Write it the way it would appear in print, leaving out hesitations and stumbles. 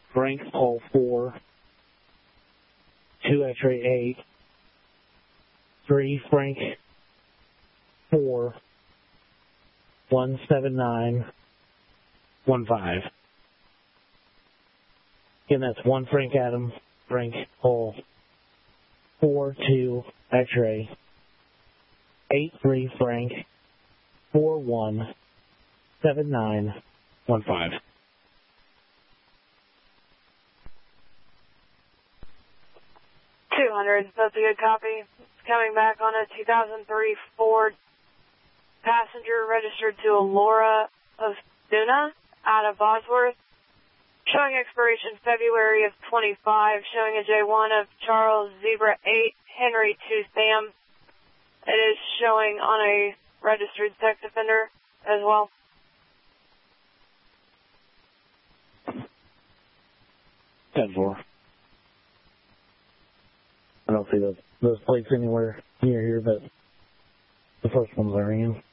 Frank Hall 4, 2 X-ray 8, 3 Frank 4, 17915. Again, that's 1 Frank Adam, Frank Hall 4, 2 X-ray 8, 3 Frank 4, 17915. 200, that's a good copy. Coming back on a 2003 Ford passenger registered to Alora of Duna out of Bosworth. Showing expiration February of 25, showing a J1 of Charles Zebra 8, Henry 2 Sam. It is showing on a registered sex offender as well. Ten-4. I don't see those plates anywhere near here, but the first ones are in.